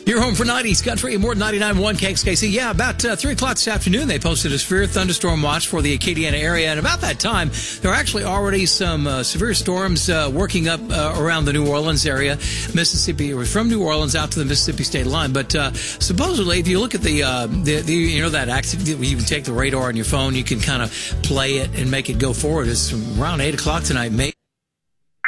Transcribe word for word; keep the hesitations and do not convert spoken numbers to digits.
You're home for nineties country, more than ninety-nine point one K X K C. Yeah, about uh, three o'clock this afternoon, they posted a severe thunderstorm watch for the Acadiana area. And about that time, there are actually already some uh, severe storms uh, working up uh, around the New Orleans area. Mississippi, or from New Orleans out to the Mississippi state line. But uh, supposedly, if you look at the, uh, the, the you know, that accident, you can take the radar on your phone, you can kind of play it and make it go forward. It's around eight o'clock tonight, May.